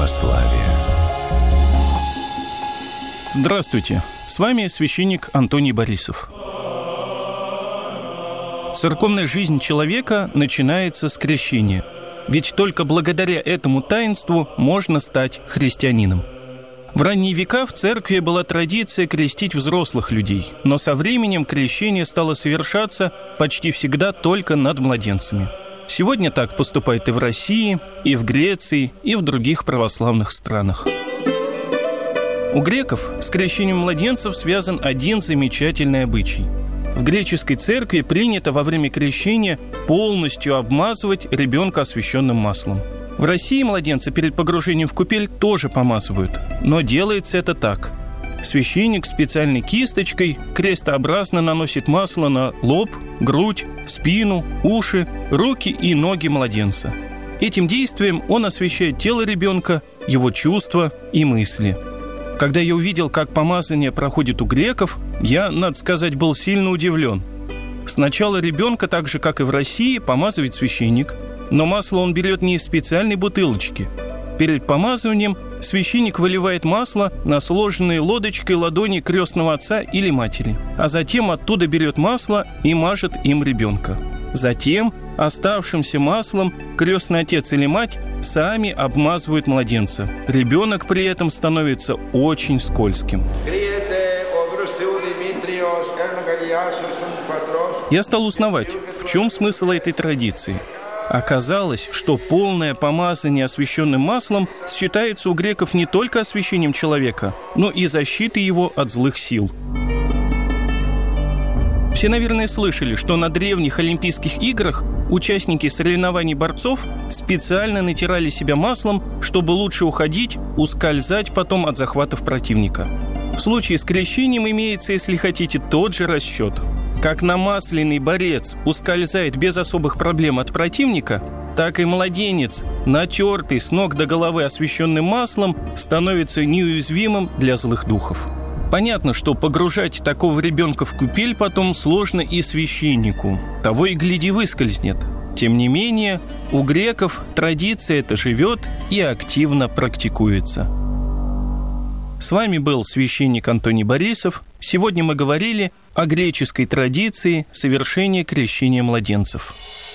православия. Здравствуйте, с вами священник Антоний Борисов. Церковная жизнь человека начинается с крещения, ведь только благодаря этому таинству можно стать христианином. В ранние века в церкви была традиция крестить взрослых людей, но со временем крещение стало совершаться почти всегда только над младенцами. Сегодня так поступают и в России, и в Греции, и в других православных странах. У греков с крещением младенцев связан один замечательный обычай. В греческой церкви принято во время крещения полностью обмазывать ребенка освященным маслом. В России младенца перед погружением в купель тоже помазывают, но делается это так. Священник специальной кисточкой крестообразно наносит масло на лоб, грудь, спину, уши, руки и ноги младенца. Этим действием он освящает тело ребенка, его чувства и мысли. Когда я увидел, как помазание проходит у греков, я, надо сказать, был сильно удивлен. Сначала ребенка, так же, как и в России, помазывает священник, но масло он берет не из специальной бутылочки. Перед помазыванием священник выливает масло на сложенные лодочкой ладони крестного отца или матери, а затем оттуда берет масло и мажет им ребенка. Затем оставшимся маслом крестный отец или мать сами обмазывают младенца. Ребенок при этом становится очень скользким. Я стал узнавать, в чем смысл этой традиции. Оказалось, что полное помазание освященным маслом считается у греков не только освящением человека, но и защитой его от злых сил. Все, наверное, слышали, что на древних Олимпийских играх участники соревнований борцов специально натирали себя маслом, чтобы лучше уходить, ускользать потом от захватов противника. В случае с крещением имеется, если хотите, тот же расчет. Как намасленный борец ускользает без особых проблем от противника, так и младенец, натертый с ног до головы освященным маслом, становится неуязвимым для злых духов. Понятно, что погружать такого ребенка в купель потом сложно и священнику. Того и гляди выскользнет. Тем не менее, у греков традиция эта живет и активно практикуется. С вами был священник Антоний Борисов. Сегодня мы говорили о греческой традиции совершения крещения младенцев.